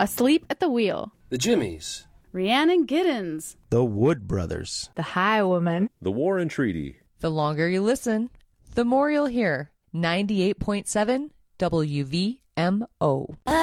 Asleep at the Wheel, The Jimmies, Rhiannon Giddens, The Wood Brothers, The Highwoman, The War and Treaty. The longer you listen, the more you'll hear. 98.7 WVMO.